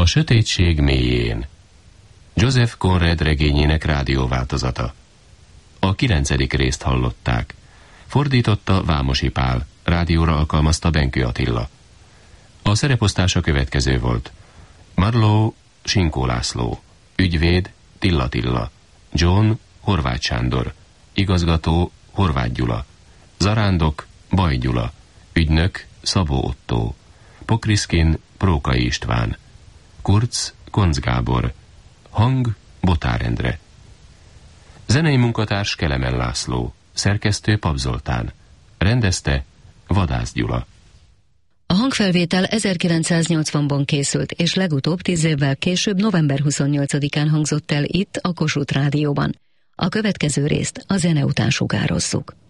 A sötétség mélyén. Joseph Conrad regényének rádióváltozata. A 9. részt hallották. Fordította Vámosi Pál, rádióra alkalmazta Benkő Attila. A szereposztása következő volt. Marlowe, Sinkó László, ügyvéd, Tilla Tilla, John, Horváth Sándor, igazgató, Horváth Gyula, zarándok, Baj Gyula, ügynök, Szabó Ottó, Pokriszkin, Prókai István, Kurz, Koncz Gábor, hang, Botár Endre. Zenei munkatárs Kelemen László, szerkesztő Pap Zoltán, rendezte Vadász Gyula. A hangfelvétel 1980-ban készült, és legutóbb 10 évvel később november 28-án hangzott el itt a Kossuth Rádióban. A következő részt a zene után sugározzuk.